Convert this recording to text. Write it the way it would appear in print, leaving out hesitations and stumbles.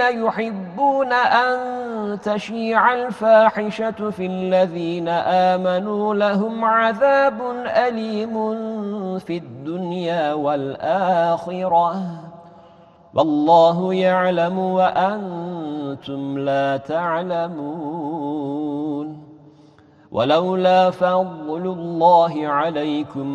يحبون أن تشيع الفاحشة في الذين آمنوا لهم عذاب أليم في الدنيا والآخرة والله يعلم وأنتم لا تعلمون ولولا فضل الله عليكم